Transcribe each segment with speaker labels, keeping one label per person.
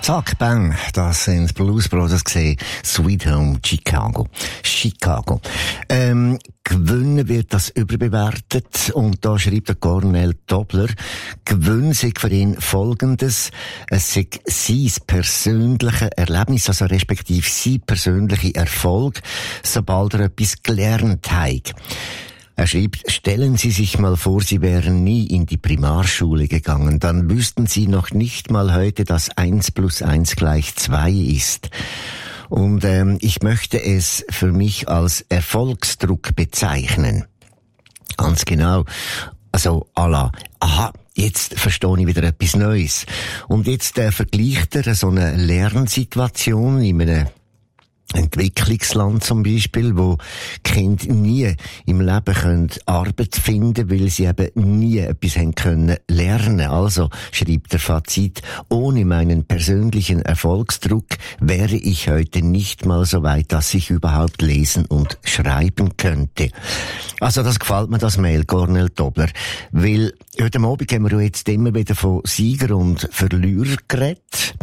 Speaker 1: Zack, bang, das sind Blues Brothers gesehen. Sweet Home Chicago. Gewinnen wird das überbewertet und da schreibt der Cornel Dobler, Gewinn sei für ihn Folgendes: Es sei sein persönliches Erlebnis, also respektive sein persönlicher Erfolg, sobald er etwas gelernt hat. Er schreibt, stellen Sie sich mal vor, Sie wären nie in die Primarschule gegangen, dann wüssten Sie noch nicht mal heute, dass 1 + 1 = 2 ist. Und ich möchte es für mich als Erfolgsdruck bezeichnen. Ganz genau. Also à la, aha, jetzt verstehe ich wieder etwas Neues. Und jetzt vergleicht er so eine Lernsituation in einem Entwicklungsland zum Beispiel, wo Kinder nie im Leben können Arbeit finden, weil sie eben nie etwas haben können lernen. Also schreibt der Fazit: Ohne meinen persönlichen Erfolgsdruck wäre ich heute nicht mal so weit, dass ich überhaupt lesen und schreiben könnte. Also das gefällt mir, das Mail, Cornel Dobler, weil heute Abend haben wir jetzt immer wieder von Sieger und Verlierer geredet.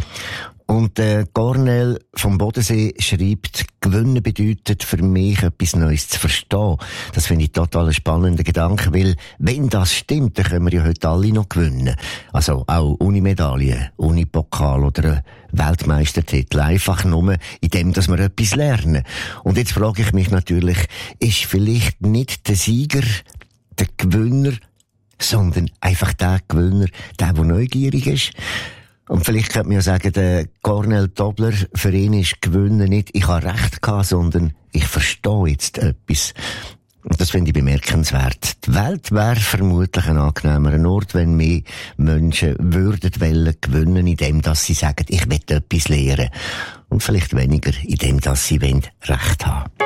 Speaker 1: Und Cornel vom Bodensee schreibt, Gewinnen bedeutet für mich, etwas Neues zu verstehen. Das finde ich total einen spannenden Gedanken, weil wenn das stimmt, dann können wir ja heute alle noch gewinnen. Also auch ohne Medaille, ohne Pokal oder Weltmeistertitel. Einfach nur in dem, dass wir etwas lernen. Und jetzt frage ich mich natürlich, ist vielleicht nicht der Sieger der Gewinner, sondern einfach der Gewinner, der neugierig ist? Und vielleicht könnte man ja sagen, der Cornel Dobler, für ihn ist Gewinnen nicht, ich habe Recht gehabt, sondern ich verstehe jetzt etwas. Und das finde ich bemerkenswert. Die Welt wäre vermutlich ein angenehmerer Ort, wenn mehr Menschen würden wollen gewinnen, indem dass sie sagen, ich will etwas lernen. Und vielleicht weniger, indem dass sie Recht haben.